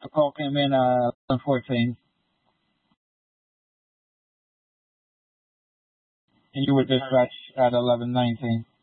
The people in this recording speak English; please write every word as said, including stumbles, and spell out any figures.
The call came in uh eleven fourteen, and you were dispatched at eleven nineteen.